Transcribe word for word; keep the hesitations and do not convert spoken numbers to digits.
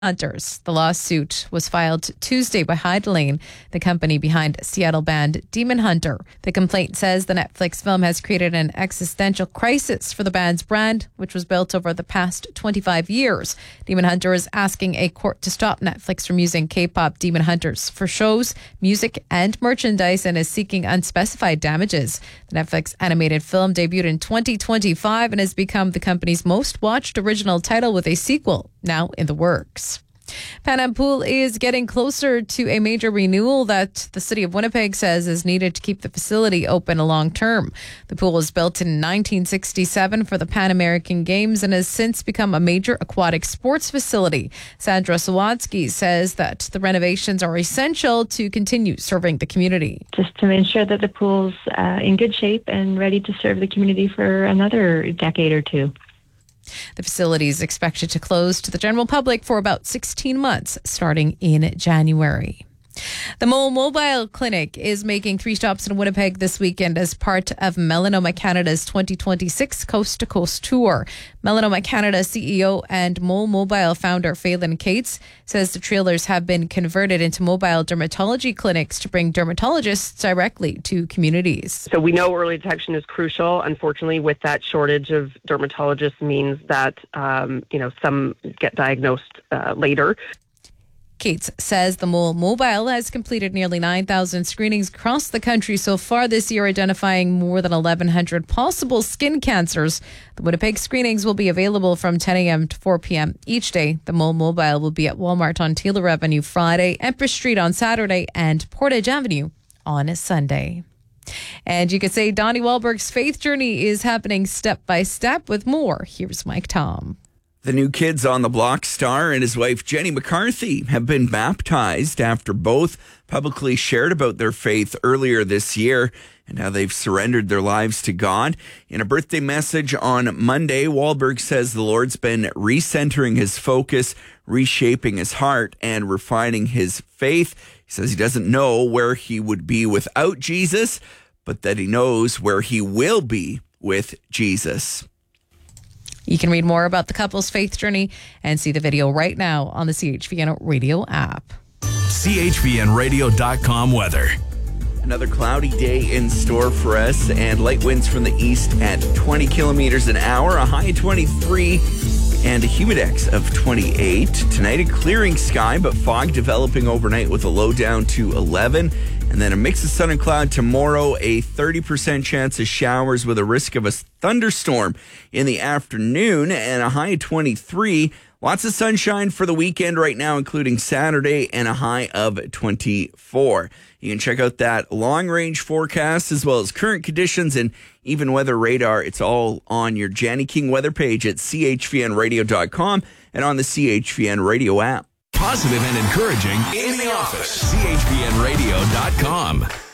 Hunters. The lawsuit was filed Tuesday by Heidelane, the company behind Seattle band Demon Hunter. The complaint says the Netflix film has created an existential crisis for the band's brand, which was built over the past twenty-five years. Demon Hunter is asking a court to stop Netflix from using K-pop Demon Hunters for shows, music, and merchandise, and is seeking unspecified damages. The Netflix animated film debuted in twenty twenty-five and has become the company's most watched original title, with a sequel now in the works. Pan Am Pool is getting closer to a major renewal that the city of Winnipeg says is needed to keep the facility open long term. The pool was built in nineteen sixty-seven for the Pan American Games and has since become a major aquatic sports facility. Sandra Sawatsky says that the renovations are essential to continue serving the community. Just to ensure that the pool's uh, in good shape and ready to serve the community for another decade or two. The facility is expected to close to the general public for about sixteen months, starting in January. The Mole Mobile Clinic is making three stops in Winnipeg this weekend as part of Melanoma Canada's twenty twenty-six Coast to Coast Tour. Melanoma Canada C E O and Mole Mobile founder Phelan Cates says the trailers have been converted into mobile dermatology clinics to bring dermatologists directly to communities. So we know early detection is crucial. Unfortunately, with that shortage of dermatologists means that um, you know some get diagnosed uh, later. Cates says the Mole Mobile has completed nearly nine thousand screenings across the country so far this year, identifying more than eleven hundred possible skin cancers. The Winnipeg screenings will be available from ten a.m. to four p.m. each day. The Mole Mobile will be at Walmart on Taylor Avenue Friday, Empress Street on Saturday, and Portage Avenue on a Sunday. And you could say Donnie Wahlberg's faith journey is happening step by step. With more, here's Mike Tom. The New Kids on the Block star and his wife Jenny McCarthy have been baptized after both publicly shared about their faith earlier this year and how they've surrendered their lives to God. In a birthday message on Monday, Wahlberg says the Lord's been recentering his focus, reshaping his heart, and refining his faith. He says he doesn't know where he would be without Jesus, but that he knows where he will be with Jesus. You can read more about the couple's faith journey and see the video right now on the C H V N Radio app. C H V N radio dot com weather. Another cloudy day in store for us, and light winds from the east at twenty kilometers an hour, a high of twenty-three, and a humidex of twenty-eight. Tonight, a clearing sky, but fog developing overnight with a low down to eleven. And then a mix of sun and cloud tomorrow, a thirty percent chance of showers with a risk of a thunderstorm in the afternoon, and a high of twenty-three. Lots of sunshine for the weekend right now, including Saturday, and a high of twenty-four. You can check out that long-range forecast as well as current conditions and even weather radar. It's all on your Janny King weather page at C H V N radio dot com and on the C H V N Radio app. Positive and encouraging in the office. C H V N radio dot com.